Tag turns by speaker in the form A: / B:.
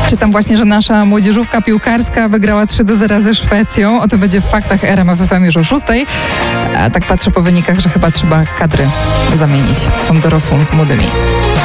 A: Czytam właśnie, że nasza młodzieżówka piłkarska wygrała 3-0 ze Szwecją. O tym będzie w faktach RMF FM już o 6:00. A tak patrzę po wynikach, że chyba trzeba kadry zamienić. Tą dorosłą z młodymi.